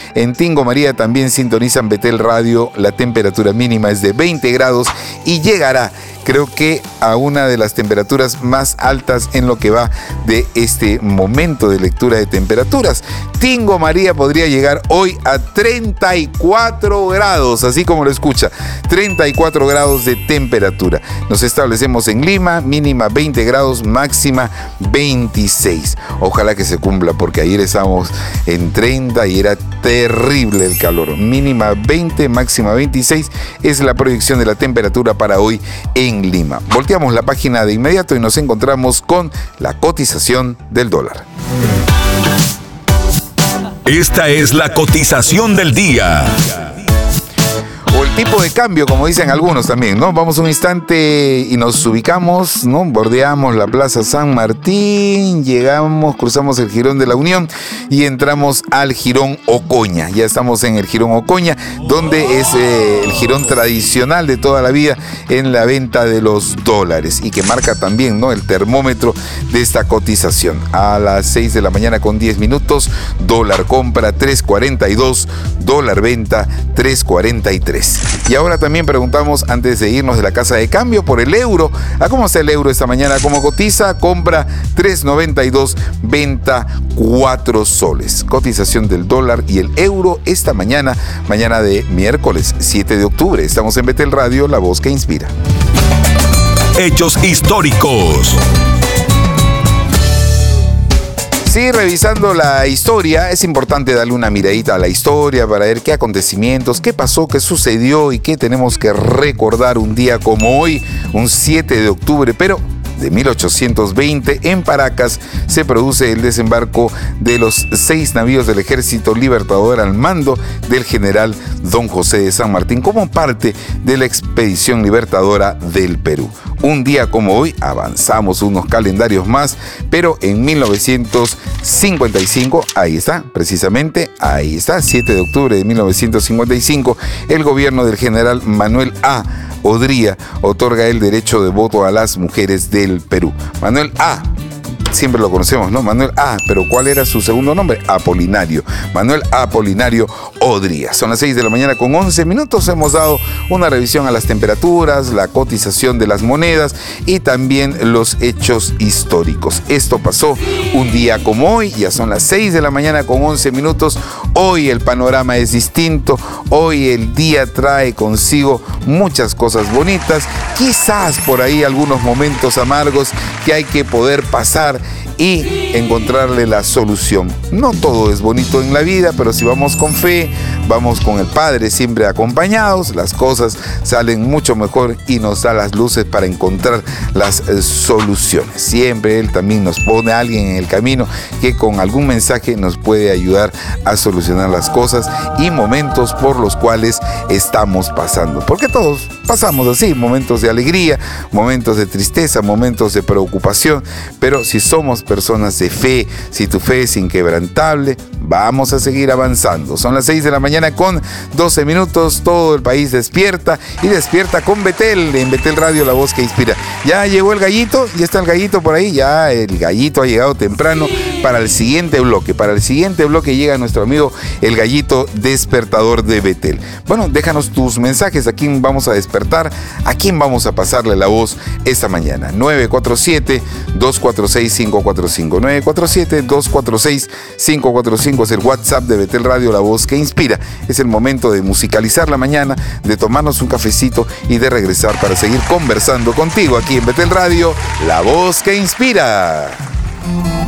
En Tingo María también sintonizan Betel Radio. La temperatura mínima es de 20 grados y llegará, creo que, a una de las temperaturas más altas en lo que va de este momento de lectura de temperaturas. Tingo María podría llegar hoy a 34 grados, así como lo escucha, 34 grados de temperatura. Nos establecemos en Lima, mínima 20 grados, máxima 26. Ojalá que se cumpla, porque ayer estábamos en 30 y era terrible el calor. Mínima 20, máxima 26 es la proyección de la temperatura para hoy en Lima. Volteamos la página de inmediato y nos encontramos con la cotización del dólar. Esta es la cotización del día. O el tipo de cambio, como dicen algunos también, ¿no? Vamos un instante y nos ubicamos, ¿no? Bordeamos la Plaza San Martín, llegamos, cruzamos el Jirón de la Unión y entramos al Jirón Ocoña. Ya estamos en el Jirón Ocoña, donde es el jirón tradicional de toda la vida en la venta de los dólares y que marca también, ¿no?, el termómetro de esta cotización. A las 6 de la mañana con 10 minutos, dólar compra 3.42, dólar venta 3.43. Y ahora también preguntamos, antes de irnos de la casa de cambio, por el euro. ¿A cómo está el euro esta mañana? ¿Cómo cotiza? Compra 3.92, venta 4 soles. Cotización del dólar y el euro esta mañana de miércoles 7 de octubre. Estamos en Betel Radio, la voz que inspira. Hechos históricos. Sí, revisando la historia, es importante darle una miradita a la historia para ver qué acontecimientos, qué pasó, qué sucedió y qué tenemos que recordar un día como hoy, un 7 de octubre, pero de 1820, en Paracas, se produce el desembarco de los 6 navíos del Ejército Libertador al mando del general Don José de San Martín como parte de la expedición libertadora del Perú. Un día como hoy, avanzamos unos calendarios más, pero en 1955, ahí está, precisamente, ahí está, 7 de octubre de 1955, el gobierno del general Manuel A. Odría otorga el derecho de voto a las mujeres del Perú. Manuel A. Siempre lo conocemos, ¿no? Manuel A. Pero ¿cuál era su segundo nombre? Apolinario. Manuel Apolinario Odría. Son las 6 de la mañana con 11 minutos. Hemos dado una revisión a las temperaturas, la cotización de las monedas y también los hechos históricos. Esto pasó un día como hoy. Ya son las 6 de la mañana con 11 minutos. Hoy el panorama es distinto. Hoy el día trae consigo muchas cosas bonitas. Quizás por ahí algunos momentos amargos que hay que poder pasar y encontrarle la solución. No todo es bonito en la vida, pero si vamos con fe, vamos con el Padre siempre acompañados, las cosas salen mucho mejor y nos da las luces para encontrar las soluciones. Siempre Él también nos pone a alguien en el camino que con algún mensaje nos puede ayudar a solucionar las cosas y momentos por los cuales estamos pasando. Porque todos pasamos así, momentos de alegría, momentos de tristeza, momentos de preocupación, pero si somos personas de fe, si tu fe es inquebrantable, vamos a seguir avanzando. Son las 6 de la mañana con 12 minutos, todo el país despierta y despierta con Betel, en Betel Radio, la voz que inspira. Ya llegó el gallito, ya está el gallito por ahí, ya el gallito ha llegado temprano para el siguiente bloque. Para el siguiente bloque llega nuestro amigo el gallito despertador de Betel. Bueno, déjanos tus mensajes, a quién vamos a despertar, a quién vamos a pasarle la voz esta mañana. 947-246-545. 947-246-545 es el WhatsApp de Betel Radio, la voz que inspira. Es el momento de musicalizar la mañana, de tomarnos un cafecito y de regresar para seguir conversando contigo aquí en Betel Radio, la voz que inspira.